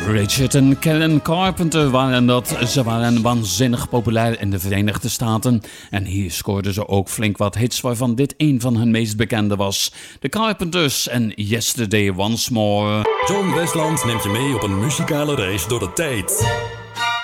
Richard en Kellen Carpenter waren dat. Ze waren waanzinnig populair in de Verenigde Staten. En hier scoorden ze ook flink wat hits, waarvan dit een van hun meest bekende was. The Carpenters en Yesterday Once More. John Westland neemt je mee op een muzikale reis door de tijd.